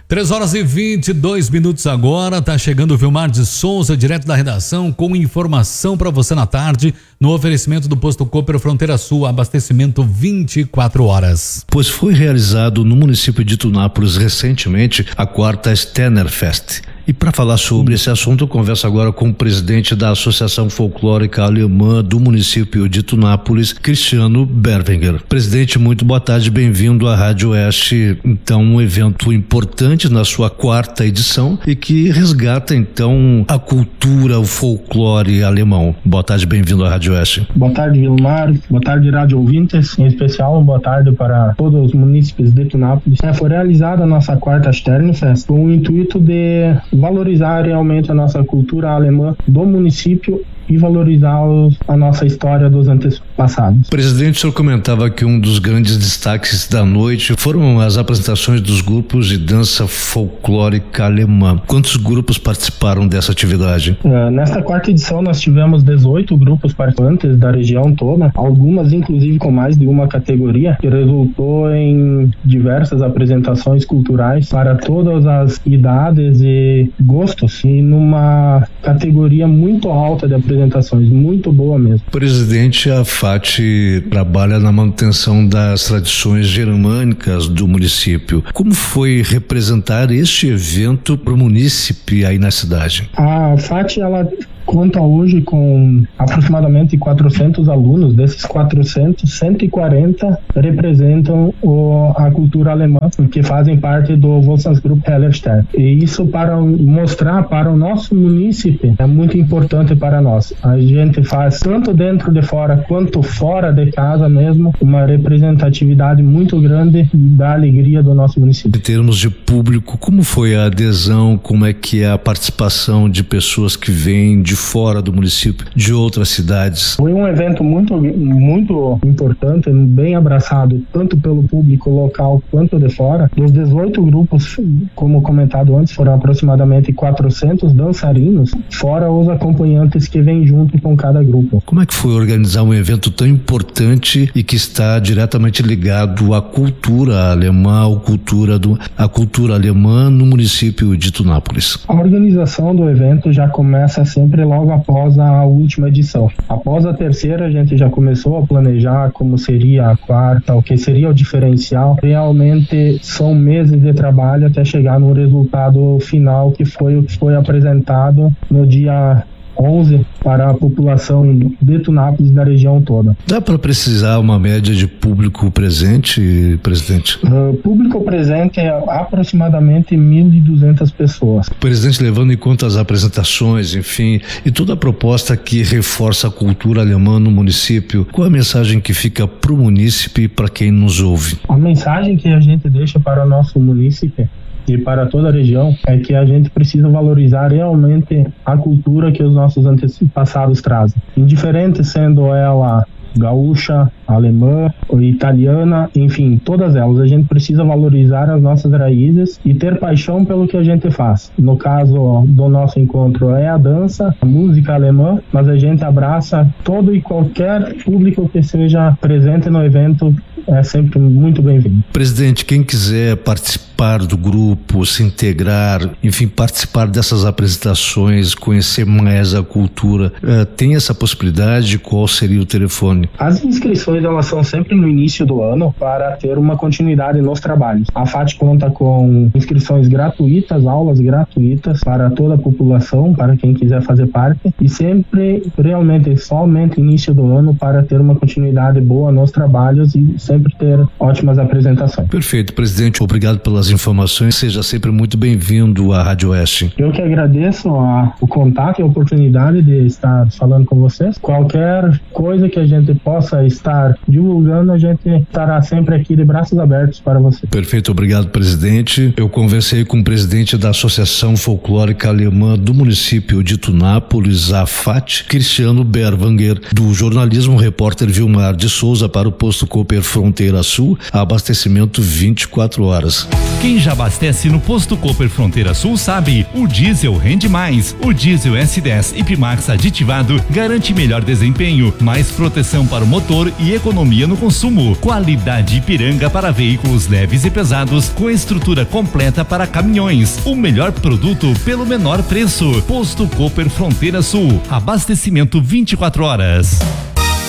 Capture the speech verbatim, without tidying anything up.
três horas e vinte e dois minutos agora, tá chegando o Vilmar de Souza, direto da redação, com informação para você na tarde, no oferecimento do Posto Cooper Fronteira Sul, abastecimento vinte e quatro horas. Pois foi realizado no município de Tunápolis recentemente a quarta Stennerfest. E para falar sobre esse assunto, eu converso agora com o presidente da Associação Folclórica Alemã do município de Tunápolis, Cristiano Berwanger. Presidente, muito boa tarde, bem-vindo à Rádio Oeste. Então, um evento importante na sua quarta edição e que resgata, então, a cultura, o folclore alemão. Boa tarde, bem-vindo à Rádio Oeste. Boa tarde, Vilmar. Boa tarde, rádio ouvintes. Em especial, uma boa tarde para todos os munícipes de Tunápolis. É, foi realizada a nossa quarta Sternfest com o intuito de valorizar realmente a nossa cultura alemã do município e valorizar os, a nossa história dos antepassados. Presidente, o senhor comentava que um dos grandes destaques da noite foram as apresentações dos grupos de dança folclórica alemã. Quantos grupos participaram dessa atividade? Uh, nesta quarta edição nós tivemos dezoito grupos participantes da região toda, algumas inclusive com mais de uma categoria, que resultou em diversas apresentações culturais para todas as idades e gostos, e numa categoria muito alta de apresentações. apresentações, muito boa mesmo. Presidente, a F A T trabalha na manutenção das tradições germânicas do município. Como foi representar este evento para o munícipe aí na cidade? A F A T, ela conta hoje com aproximadamente quatrocentos alunos. Desses quatrocentos, cento e quarenta representam o, a cultura alemã, que fazem parte do Volksgruppe Hellerstedt. E isso para mostrar para o nosso munícipe é muito importante para nós. A gente faz tanto dentro de fora quanto fora de casa mesmo uma representatividade muito grande da alegria do nosso município. Em termos de público, como foi a adesão, como é que é a participação de pessoas que vêm de fora do município, de outras cidades? Foi um evento muito, muito importante, bem abraçado tanto pelo público local quanto de fora. Dos dezoito grupos, como comentado antes, foram aproximadamente quatrocentos dançarinos, fora os acompanhantes que vêm junto com cada grupo. Como é que foi organizar um evento tão importante e que está diretamente ligado à cultura alemã, à cultura, do, à cultura alemã no município de Tunápolis? A organização do evento já começa sempre logo após a última edição. Após a terceira, a gente já começou a planejar como seria a quarta, o que seria o diferencial. Realmente são meses de trabalho até chegar no resultado final, que foi o que foi apresentado no dia onze para a população de Tunápolis da região toda. Dá para precisar uma média de público presente, presidente? O público presente é aproximadamente mil e duzentas pessoas. Presidente, levando em conta as apresentações, enfim, e toda a proposta que reforça a cultura alemã no município, qual a mensagem que fica para o munícipe e para quem nos ouve? A mensagem que a gente deixa para o nosso munícipe e para toda a região é que a gente precisa valorizar realmente a cultura que os nossos antepassados trazem, indiferente sendo ela gaúcha, alemã, italiana, enfim, todas elas. A gente precisa valorizar as nossas raízes e ter paixão pelo que a gente faz. No caso do nosso encontro é a dança, a música alemã, mas a gente abraça todo e qualquer público que seja presente no evento, é sempre muito bem-vindo. Presidente, quem quiser participar do grupo, se integrar, enfim, participar dessas apresentações, conhecer mais a cultura, uh, tem essa possibilidade? Qual seria o telefone? As inscrições, elas são sempre no início do ano para ter uma continuidade nos trabalhos. A F A T conta com inscrições gratuitas, aulas gratuitas para toda a população, para quem quiser fazer parte, e sempre, realmente, somente início do ano para ter uma continuidade boa nos trabalhos e sempre ter ótimas apresentações. Perfeito, presidente, obrigado pelas informações, seja sempre muito bem-vindo à Rádio Oeste. Eu que agradeço a, o contato e a oportunidade de estar falando com vocês. Qualquer coisa que a gente possa estar divulgando, a gente estará sempre aqui de braços abertos para você. Perfeito, obrigado, presidente. Eu conversei com o presidente da Associação Folclórica Alemã do município de Tunápolis, a F A T, Cristiano Berwanger, do jornalismo repórter Vilmar de Souza para o Posto Cooper Fronteira Sul, abastecimento vinte e quatro horas. Quem já abastece no Posto Cooper Fronteira Sul sabe, o diesel rende mais. O diesel S dez Ipmax aditivado garante melhor desempenho, mais proteção para o motor e economia no consumo. Qualidade Ipiranga para veículos leves e pesados com estrutura completa para caminhões. O melhor produto pelo menor preço. Posto Cooper Fronteira Sul. Abastecimento vinte e quatro horas.